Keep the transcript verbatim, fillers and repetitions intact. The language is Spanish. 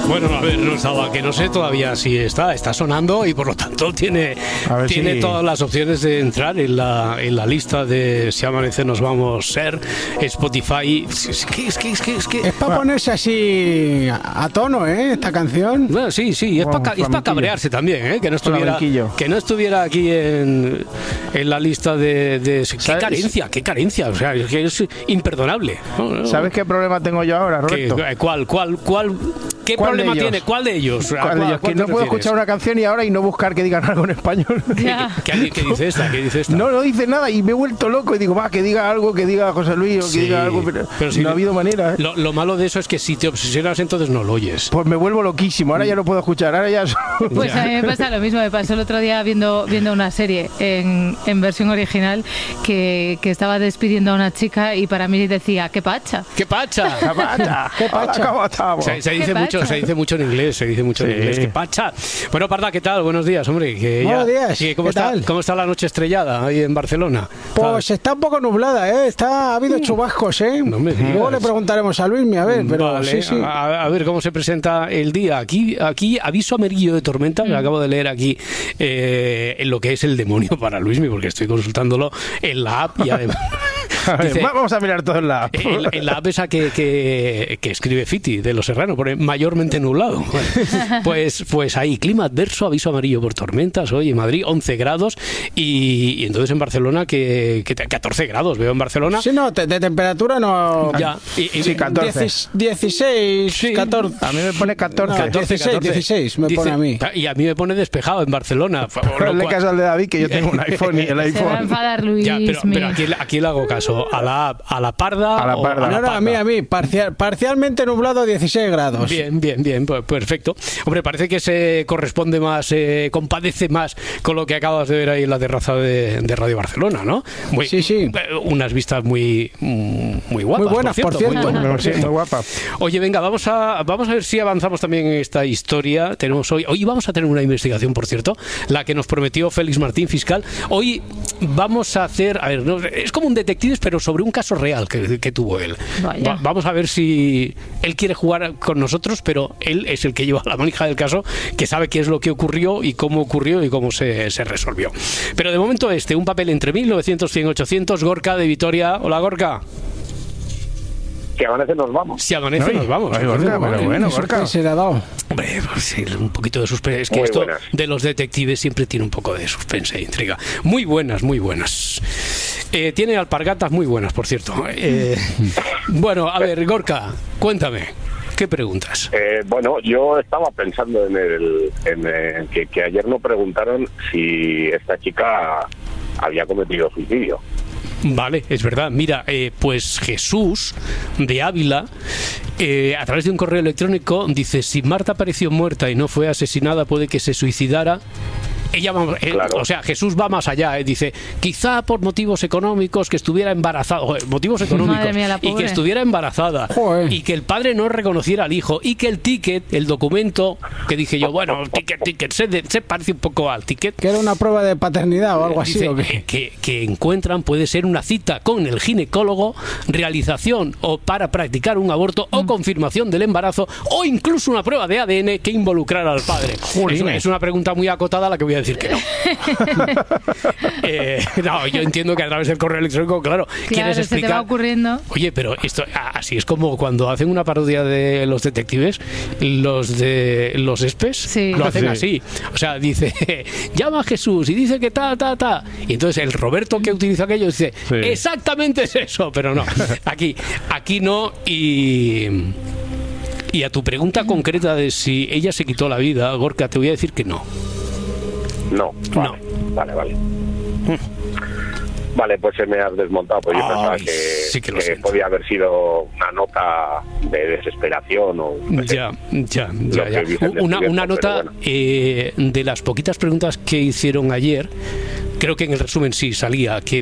Bueno, a ver, no estaba, que no sé todavía si está, está sonando y por lo tanto tiene, tiene si... todas las opciones de entrar en la, en la lista de Si Amanece Nos Vamos Ser, Spotify. Es que es que es que es, que... es para ponerse así a tono, ¿eh? Esta canción. Bueno, sí, sí, es bueno, para pa cabrearse también, ¿eh? Que no estuviera, que no estuviera aquí en, en la lista de, de... qué ¿Sabes? carencia, qué carencia, o sea, es que es imperdonable. No, no. ¿Sabes qué problema tengo yo ahora, Roberto? ¿Qué, ¿Cuál, cuál, cuál? ¿Qué ¿Cuál problema tiene? ¿Cuál de ellos? ¿Cuál ¿Cuál, de ellos? Que no puedo escuchar una canción y ahora y no buscar que digan algo en español. ¿Qué, qué, qué dice esta? ¿Qué dice esta? No, no dice nada y me he vuelto loco y digo, va, que diga algo, que diga José Luis o que sí, diga algo, pero, pero si no ha habido manera. ¿eh? Lo, lo malo de eso es que si te obsesionas entonces no lo oyes. Pues me vuelvo loquísimo, ahora ya no puedo escuchar, ahora ya... Pues a mí me pasa lo mismo, me pasó el otro día viendo, viendo una serie en, en versión original que, que estaba despidiendo a una chica y para mí decía, ¡qué pacha! ¡Qué pacha! ¡Qué pacha! ¡Qué pacha! Se, se, dice mucho, se dice mucho en inglés, se dice mucho sí. en inglés. ¡Qué pacha! Bueno, Parda, ¿qué tal? Buenos días, hombre. Que Buenos ya, días. Que, ¿cómo, ¿Qué está, tal? ¿Cómo está la noche estrellada ahí en Barcelona? Pues ¿Está? está un poco nublada, ¿eh? Está, ha habido chubascos, ¿eh? No me digas. Luego le preguntaremos a Luismi, a ver, pero vale, sí, sí. A, a ver cómo se presenta el día. Aquí, aquí aviso amarillo de tormenta, que mm. acabo de leer aquí eh, en lo que es el demonio para Luismi, porque estoy consultándolo en la app y además... A ver, dice, vamos a mirar todo en la app. En, en la app esa que, que, que escribe Fiti de Los Serrano, pone mayormente nublado. Bueno, pues, pues ahí, clima adverso, aviso amarillo por tormentas. Hoy en Madrid once grados y, y entonces en Barcelona que, que catorce grados veo en Barcelona. Sí, no, de, de temperatura no. Ya, y, y, sí, catorce. dieciséis, sí. catorce. A mí me pone catorce. No, catorce, dieciséis, catorce. dieciséis me Dice, pone a mí. Y a mí me pone despejado en Barcelona. Hazle caso al de David, que yo tengo un iPhone y el iPhone. Se va a enfadar Luis. Ya, pero, pero aquí, aquí le hago caso. A la, a la parda. A la parda. A la no, no, parda. a mí, a mí. Parcial, parcialmente nublado, dieciséis grados. Bien, bien, bien. Pues perfecto. Hombre, parece que se corresponde más, eh, compadece más con lo que acabas de ver ahí en la terraza de, de Radio Barcelona, ¿no? Muy, sí, sí. Unas vistas muy, muy guapas. Muy buenas, por cierto. Por cierto. Muy, buenas, sí, muy guapas. Oye, venga, vamos a, vamos a ver si avanzamos también en esta historia. Tenemos hoy, hoy vamos a tener una investigación, por cierto, la que nos prometió Félix Martín, fiscal. Hoy vamos a hacer, a ver, no, es como un detectives, pero sobre un caso real que, que tuvo él. Va, vamos a ver si él quiere jugar con nosotros, pero él es el que lleva la manija del caso, que sabe qué es lo que ocurrió y cómo ocurrió y cómo se, se resolvió. Pero de momento este, un papel entre mil novecientos, cien, ochocientos, Gorka de Vitoria. Hola, Gorka. Si amanece nos vamos. Si amanece Ay, nos vamos. Ay, Gorka, pero bueno, Gorka. Se le ha dado. Hombre, pues sí, un poquito de suspense. Es que muy esto buenas. De los detectives siempre tiene un poco de suspense e intriga. Muy buenas, muy buenas. Eh, tiene alpargatas muy buenas, por cierto. Eh, bueno, a ver, Gorka, cuéntame. ¿Qué preguntas? Eh, bueno, yo estaba pensando en el, en el que, que ayer nos preguntaron si esta chica había cometido suicidio. Vale, es verdad. Mira, eh, pues Jesús de Ávila, eh, a través de un correo electrónico, dice: si Marta apareció muerta y no fue asesinada, puede que se suicidara. Ella va, eh, claro. O sea, Jesús va más allá, eh, dice, quizá por motivos económicos, que estuviera embarazada, motivos económicos, mía, y que estuviera embarazada, Joder. y que el padre no reconociera al hijo, y que el ticket, el documento, que dije yo, bueno, ticket, ticket, se, de, se parece un poco al ticket. Que era una prueba de paternidad o algo así. Dice, ¿o qué? que, que encuentran puede ser una cita con el ginecólogo, realización o para practicar un aborto o confirmación del embarazo, o incluso una prueba de A D N que involucrara al padre. Es, es una pregunta muy acotada a la que voy a decir que no. eh, no, yo entiendo que a través del correo electrónico, claro, claro quieres explicar. Se te va ocurriendo. Oye, pero esto así es como cuando hacen una parodia de los detectives, los de los espes, sí. lo hacen sí. así. O sea, dice, llama a Jesús y dice que ta, ta, ta. Y entonces el Roberto que utiliza aquello dice, sí. exactamente es eso, pero no. Aquí, aquí no. Y. Y a tu pregunta concreta de si ella se quitó la vida, Gorka, te voy a decir que no. No, vale, no. vale, vale. Vale, pues se me ha desmontado, pues yo Ay, pensaba que, sí que, que podía haber sido una nota de desesperación o... No sé, ya, ya, ya, ya. Una, una nota bueno. eh, de las poquitas preguntas que hicieron ayer, creo que en el resumen sí salía que